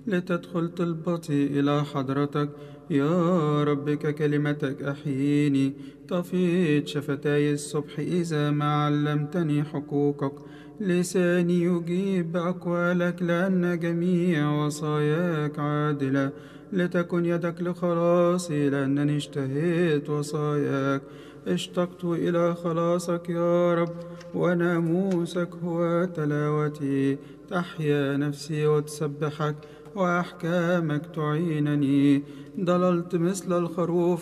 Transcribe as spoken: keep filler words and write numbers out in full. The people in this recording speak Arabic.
لتدخل طلبتي إلى حضرتك يا رب. ككلمتك أحييني، تفيض شفتاي الصبح إذا ما علمتني حقوقك. لساني يجيب بأقوالك لأن جميع وصاياك عادلة. لتكن يدك لخلاصي لأنني اشتهيت وصاياك. اشتقت إلى خلاصك يا رب، وناموسك هو تلاوتي. تحيا نفسي وتسبحك، وأحكامك تعينني. ضللت مثل الخروف